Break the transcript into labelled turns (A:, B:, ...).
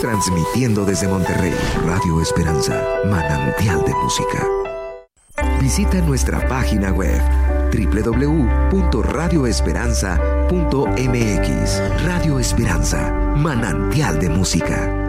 A: Transmitiendo desde Monterrey, Radio Esperanza, manantial de música. Visita nuestra página web www.radioesperanza.mx. Radio Esperanza, manantial de música.